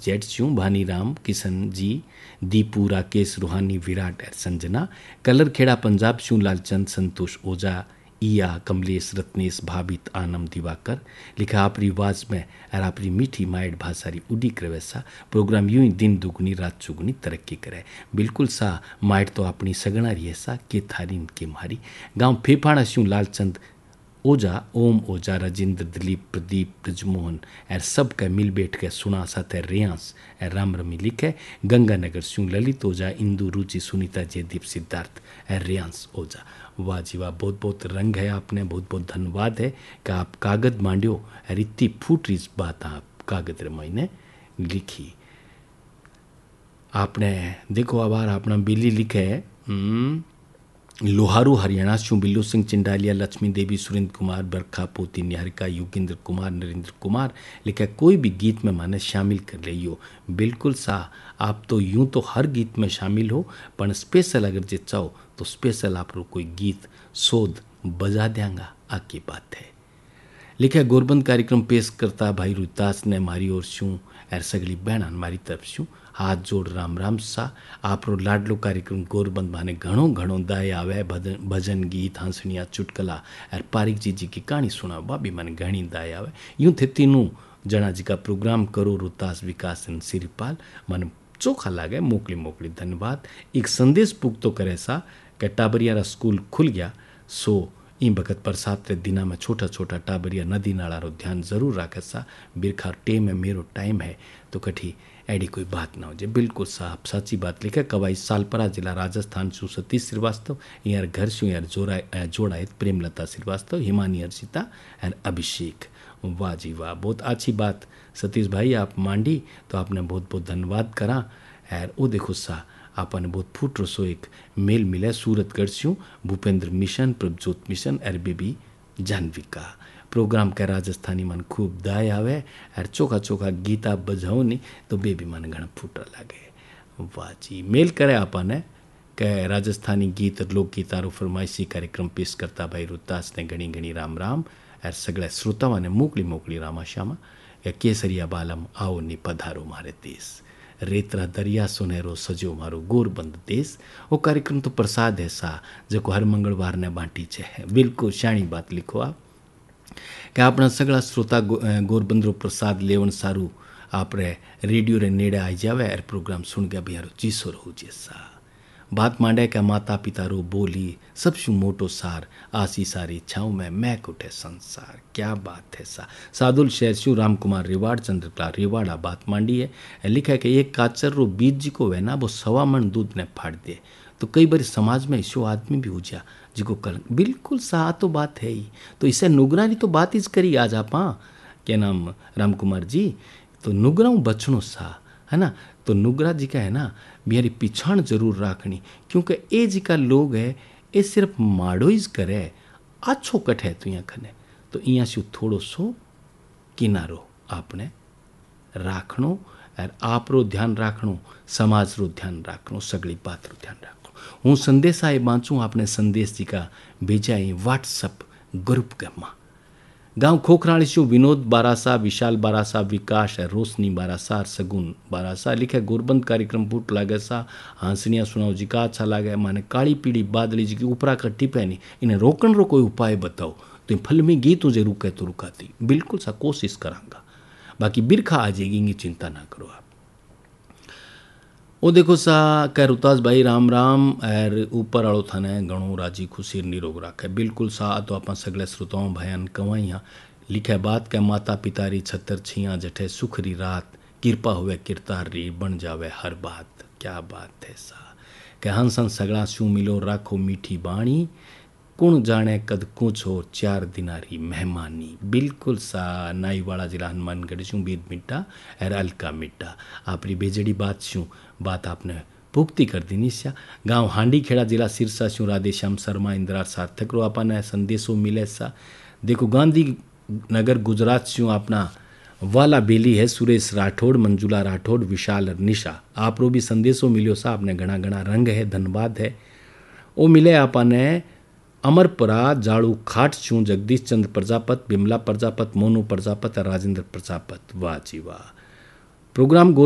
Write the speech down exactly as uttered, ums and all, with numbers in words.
Jet स्यू भानीराम किशन जी दीपू राकेश रूहानी विराट और Sanjana colour Kheda Punjab स्यू लालचंद संतोष ओझा ईया कमलेश रत्नेश भाबित आनम दिवाकर लिखा आपरी आवाज में और आपरी मीठी माइट भाषारी उडी करवेसा प्रोग्राम यूं ही दिन दुगनी रात चुगनी तरक्की करे। बिल्कुल सा माइट तो अपनी सगना रही सा के थारी के मारी गांव फेफाड़ा स्यू लालचंद ओझा ओम ओझा राजेंद्र दिलीप प्रदीप ब्रजमोहन और सब का मिल बैठ के सुना साथे रेयांस और राम रमी लिखे गंगानगर स्यू ललित ओझा इंदू रुचि सुनीता जयदीप सिद्धार्थ और रेयांस ओझा। वाह जी वाह, बहुत बहुत रंग है आपने, बहुत बहुत धन्यवाद है कि आप कागज मांडियो और इतनी फूट रही बात आप कागज रे मैंने लिखी। आपने देखो आभार अपना बिल्ली लिखे है लोहारू हरियाणा स्यू बिल्लू सिंह चिंडालिया लक्ष्मी देवी सुरेंद्र कुमार बरखा पोती निहारिका योगेंद्र कुमार नरेंद्र कुमार लिखा कोई भी गीत में माने शामिल कर लियो। बिल्कुल सा आप तो यूं तो हर गीत में शामिल हो पर स्पेशल अगर जे चाहो तो स्पेशल आप लोग कोई गीत शोध बजा देंगा आपकी बात है। लिखा गोरबंद कार्यक्रम पेश करता भाई रुतास ने मारी और शू एर सगली बहन मारी तरफ शू हाथ जोड़ राम राम सा आपरो लाडलो कार्यक्रम गोरबंद माने घणो घणो दाय आवे भजन गीत हंसणिया चुटकला और पारिक जी जी की कहानी सुना बाबी माने घणी दाय आवे यूं थे तीनों जना जी का प्रोग्राम करो रुतास विकास सिरिपाल मन चोखा लागे मोकली मोकली धन्यवाद। एक संदेश पुग तो करे सा कि टाबरिया स्कूल खुल गया सो ई बखत बरसात रे दिना में छोटा छोटा टाबरिया नदी नाला रो ध्यान जरूर रखे सा बिरखा टेम में मेरो टाइम है तो कठी एडी कोई बात ना हो जाए। बिल्कुल साहब सच्ची बात लिखे कवाई सालपरा जिला राजस्थान सु सतीश श्रीवास्तव यार घर सु यार जोड़ा जोड़ायत प्रेमलता श्रीवास्तव हिमानी अर्षिता और अभिषेक। वाह जी वाह, बहुत अच्छी बात सतीश भाई आप मांडी तो आपने बहुत बहुत धन्यवाद करा। और वो देखो सा आपने बहुत फूट रसो एक मेल मिले सूरतगढ़ स्यू भूपेंद्र मिशन प्रभजोत मिशन और बेबी जानविका प्रोग्राम का राजस्थानी मन खूब दाय आवे और चोखा चोखा गीता बजाओ नहीं तो बेबी मन घना फूटा लगे। वाह जी, मेल करे आपने के राजस्थानी गीत और लोकगीत आरो फरमाइशी कार्यक्रम पेश करता भाई रुतास ने घनी घनी राम राम और सगळे श्रोताओं ने मोकली मोकली रामा श्यामा या केसरिया बालम आओ नी पधारो मारे देश रेतरा दरिया सुनहरो सजो मारो गोरबंद देश। वो कार्यक्रम तो प्रसाद है सा जो हर मंगलवार ने बांटी है। बिल्कुल शाणी बात लिखो आप कि अपना सगड़ा श्रोता गो, गोरबंदरो प्रसाद लेवन सारू आप रे रेडियो रे नेड़े आई जावे और प्रोग्राम सुन के बिहारो चीसो रहो जैसा बात मांडे का माता पिता रो बोली सब शु मोटो सार आसी सारी इच्छाओं में मैं उठे संसार। क्या बात है सा सादुल शहर शु राम कुमार रिवाड़ चंद्रकला रिवाड़ा बात मांडी है। लिखा है कि एक काचर रो बीज जी को है ना वो सवा मन दूध ने फाड़ दे तो कई बार समाज में ऐसो आदमी भी हो जा जिको कर बिल्कुल सा तो बात है ही तो इसे नुगरानी तो बात इस करी आज आप क्या नाम राम कुमार जी तो नुगराऊ बचनो सा है ना तो नुगरा जी का है ना मेरी पिछाण जरूर राखनी क्योंकि ए जी का लोग है ये सिर्फ माड़ोइज करे अच्छो कट है तो यहाँ खने तो यहाँ से थोड़ो सो किनारो आपने राखनो और आप रो ध्यान राखनो समाज रो ध्यान राखनो सगली बात रो ध्यान राखनो। हूँ संदेश आए बाँचूँ आपने संदेश जी का भेजा है व्हाट्सअप ग्रुप गम्मा गांव खोखराणी शु विनोद बारासा विशाल बारासा विकास है रोशनी बारासा सगुन बारासा लिखे गोरबंद कार्यक्रम फूट लागे सा हंसनिया सुनाओ जी का अच्छा लागे माने काली पीड़ी बादली जी की ऊपरा का टिपे नहीं इन्हें रोकन रो कोई उपाय बताओ तो फिल्मी गीत तुझे रुके तो रुकाती बिल्कुल सा कोशिश करांगा बाकी बिरखा आ जाएगी चिंता ना करो आप। वो देखो सा कह रुतास भाई राम राम और ऊपर आड़ो थाने घणो राजी खुशी निरोग राखे। बिल्कुल सा तो आप सगले श्रोताओं भयान कवाइया लिखे बात के माता पितारी छतर छिया जठे सुखरी रात कृपा हुए किरतार री बन जावे हर बात। क्या बात है सा के हंस हंस सगड़ा शू मिलो राखो मीठी बाणी कुण जाने कद कुछ हो चार दिनारी मेहमानी। बिल्कुल सा नाईवाड़ा जिला हनुमानगढ़ शू बीद मिट्टा और अलका मिट्टा आपरी बेजड़ी बात शू बात आपने पुख्ती कर दी निश्या गांव हांडी खेड़ा जिला सिरसा शू राधे श्याम शर्मा इंदिरा सार्थक रो अपना संदेशों मिले सा देखो गांधी नगर गुजरात शू अपना वाला बेली है सुरेश राठौड़ मंजुला राठौड़ विशाल निशा आप रो भी संदेशों मिलो सा आपने घना घना रंग है धन्यवाद है। वो मिले आपने अमरपुरा जाड़ू खाट छू जगदीश चंद्र प्रजापत बिमला प्रजापत मोनू प्रजापत और राजेंद्र प्रजापत। वाह जी वाह प्रोग्राम